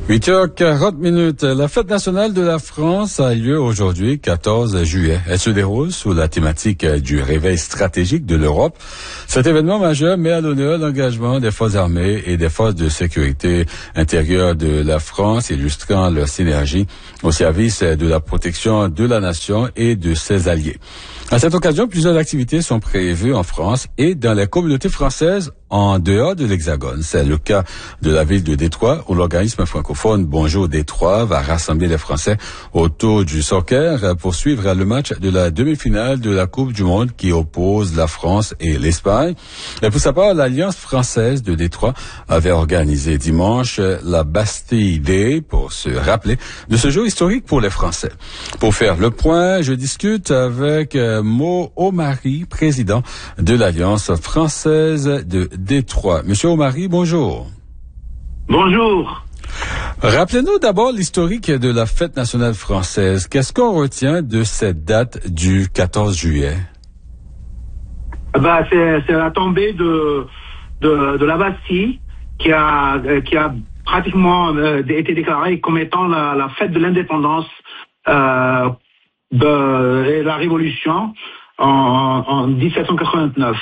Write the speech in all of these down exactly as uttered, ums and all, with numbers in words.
huit heures quarante minutes. La fête nationale de la France a lieu aujourd'hui, quatorze juillet. Elle se déroule sous la thématique du réveil stratégique de l'Europe. Cet événement majeur met à l'honneur l'engagement des forces armées et des forces de sécurité intérieure de la France, illustrant leur synergie au service de la protection de la nation et de ses alliés. À cette occasion, plusieurs activités sont prévues en France et dans les communautés françaises en dehors de l'Hexagone. C'est le cas de la ville de Détroit, où l'organisme francophone Bonjour Détroit va rassembler les Français autour du soccer pour suivre le match de la demi-finale de la Coupe du Monde qui oppose la France et l'Espagne. Et pour sa part, l'Alliance française de Détroit avait organisé dimanche la Bastille Day pour se rappeler de ce jour historique pour les Français. Pour faire le point, je discute avec Mo Omari, président de l'Alliance française de Détroit. Monsieur Omari, bonjour. Bonjour. Rappelez-nous d'abord l'historique de la fête nationale française. Qu'est-ce qu'on retient de cette date du quatorze juillet? Ben, c'est, c'est la tombée de, de, de la Bastille qui a, qui a pratiquement euh, été déclarée comme étant la, la fête de l'indépendance euh, de, et la Révolution en, en dix-sept cent quatre-vingt-neuf.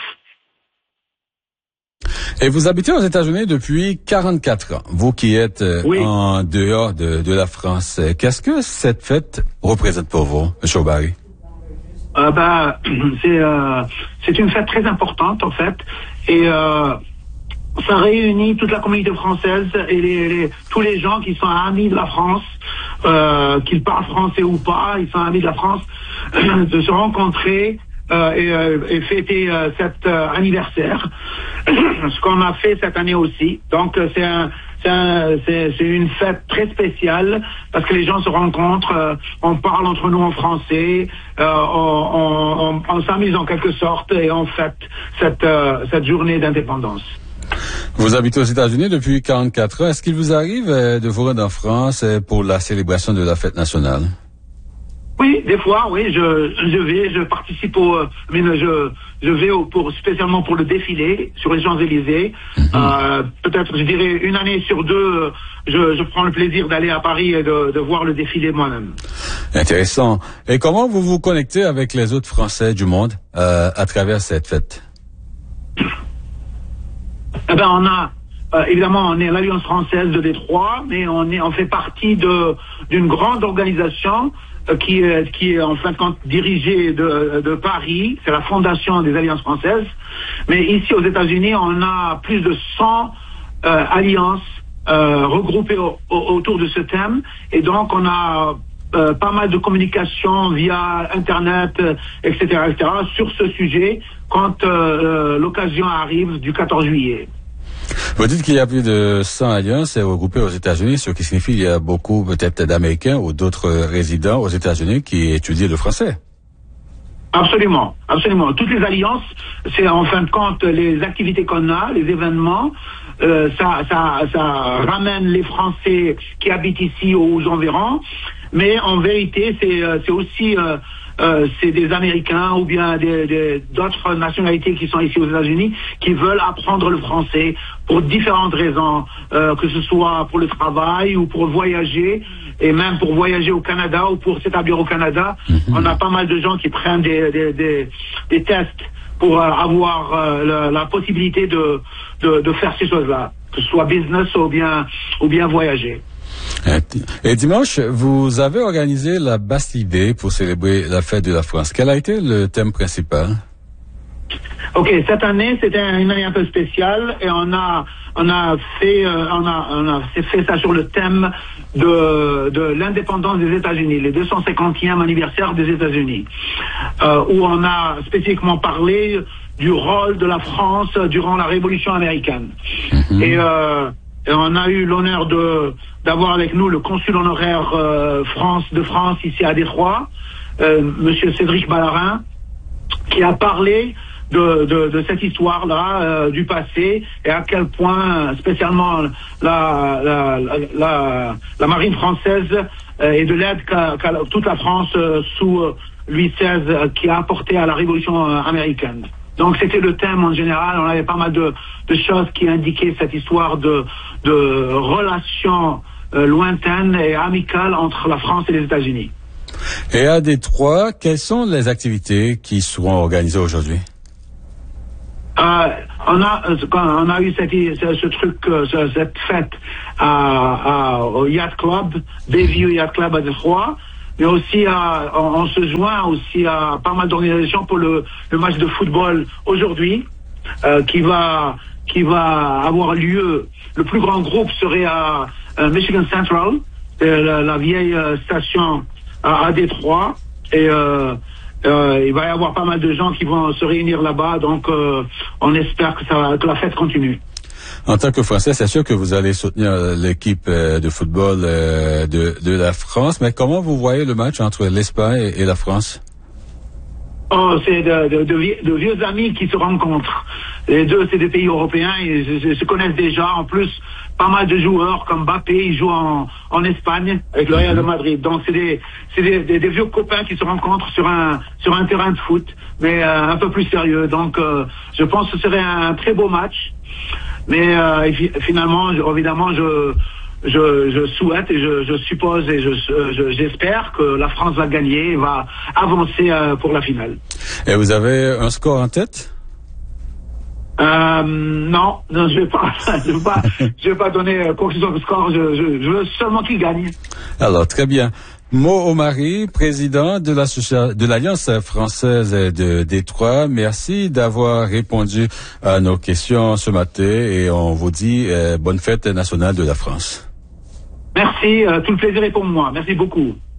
Et vous habitez aux États-Unis depuis quarante-quatre ans, vous qui êtes euh, oui. en dehors de, de la France. Qu'est-ce que cette fête représente pour vous, M. Omari? Euh, ben, c'est, euh, c'est une fête très importante, en fait, et euh, ça réunit toute la communauté française et les, les, tous les gens qui sont amis de la France, euh, qu'ils parlent français ou pas, ils sont amis de la France, de se rencontrer euh, et, euh, et fêter euh, cet euh, anniversaire, ce qu'on a fait cette année aussi. Donc c'est un C'est, un, c'est, c'est une fête très spéciale parce que les gens se rencontrent, euh, on parle entre nous en français, euh, on, on, on, on s'amuse en quelque sorte et on fête cette, euh, cette journée d'indépendance. Vous habitez aux États-Unis depuis quarante-quatre ans. Est-ce qu'il vous arrive euh, de vous rendre en France euh, pour la célébration de la fête nationale? Oui, des fois, oui, je, je vais, je participe au, mais je, je vais au, pour, spécialement pour le défilé sur les Champs-Élysées. Mm-hmm. Euh, peut-être, je dirais, une année sur deux, je, je prends le plaisir d'aller à Paris et de, de voir le défilé moi-même. Intéressant. Et comment vous vous connectez avec les autres Français du monde euh, à travers cette fête? Eh ben, on a, euh, évidemment, on est l'Alliance française de Détroit, mais on est, on fait partie de, d'une grande organisation qui est, qui est en fin de compte dirigée de, de Paris, c'est la fondation des Alliances françaises. Mais ici aux États-Unis, on a plus de cent euh, alliances euh, regroupées au, au, autour de ce thème, et donc on a euh, pas mal de communication via Internet, euh, et cetera, et cetera, sur ce sujet quand euh, l'occasion arrive du quatorze juillet. Vous dites qu'il y a plus de cent alliances regroupées aux États-Unis, ce qui signifie qu'il y a beaucoup peut-être d'Américains ou d'autres résidents aux États-Unis qui étudient le français. Absolument, absolument. Toutes les alliances, c'est en fin de compte les activités qu'on a, les événements, euh, ça, ça, ça ramène les Français qui habitent ici aux environs, mais en vérité, c'est, c'est aussi... Euh, Euh, c'est des Américains ou bien des, des, d'autres nationalités qui sont ici aux États-Unis qui veulent apprendre le français pour différentes raisons, euh, que ce soit pour le travail ou pour voyager, et même pour voyager au Canada ou pour s'établir au Canada. Mm-hmm. On a pas mal de gens qui prennent des, des, des, des tests pour euh, avoir euh, la, la possibilité de, de, de faire ces choses-là, que ce soit business ou bien, ou bien voyager. Et dimanche, vous avez organisé la Bastille Day pour célébrer la fête de la France. Quel a été le thème principal? Ok, cette année, c'était une année un peu spéciale et on a, on a fait, euh, on a, on a fait ça sur le thème de, de l'indépendance des États-Unis, les deux cent cinquantième anniversaire des États-Unis, euh, où on a spécifiquement parlé du rôle de la France durant la Révolution américaine. Mm-hmm. Et, euh, et on a eu l'honneur de d'avoir avec nous le consul honoraire euh, France de France ici à Détroit, euh, Monsieur Cédric Ballarin, qui a parlé de, de, de cette histoire-là euh, du passé et à quel point spécialement la, la, la, la, la marine française euh, et de l'aide qu'a, qu'a toute la France euh, sous euh, Louis seize euh, qui a apporté à la Révolution euh, américaine. Donc c'était le thème en général, on avait pas mal de, de choses qui indiquaient cette histoire de, de relations euh, lointaine et amicale entre la France et les États-Unis. Et à Détroit, quelles sont les activités qui seront organisées aujourd'hui? Euh, on a, on a eu cette, ce truc, cette fête à, à, au Yacht Club, Bayview Yacht Club à Détroit, mais aussi à, on, on se joint aussi à pas mal d'organisations pour le, le match de football aujourd'hui, euh, qui va, qui va avoir lieu. Le plus grand groupe serait à, à Michigan Central, la, la vieille station à, à Détroit, et euh, Euh, il va y avoir pas mal de gens qui vont se réunir là-bas, donc euh, on espère que, ça, que la fête continue. En tant que Français, c'est sûr que vous allez soutenir l'équipe de football de, de la France, mais comment vous voyez le match entre l'Espagne et la France? Oh, c'est de, de, de, de vieux amis qui se rencontrent. Les deux, c'est des pays européens, ils se, se connaissent déjà. En plus, pas mal de joueurs comme Mbappé, ils jouent en, en Espagne avec le Real de Madrid. Donc c'est des, c'est des, des, des vieux copains qui se rencontrent sur un, sur un terrain de foot, mais euh, un peu plus sérieux. Donc euh, je pense que ce serait un très beau match. Mais euh, finalement, je, évidemment, je, je, je souhaite et je, je suppose et je, je, j'espère que la France va gagner et va avancer euh, pour la finale. Et vous avez un score en tête? Euh, non, non, je vais pas, je vais pas, je vais pas donner quoi que ce soit de score. Je, je, je veux seulement qu'il gagne. Alors très bien. Mo Omari, président de l'association de l'Alliance française de Détroit, merci d'avoir répondu à nos questions ce matin et on vous dit euh, bonne fête nationale de la France. Merci, euh, tout le plaisir est pour moi. Merci beaucoup.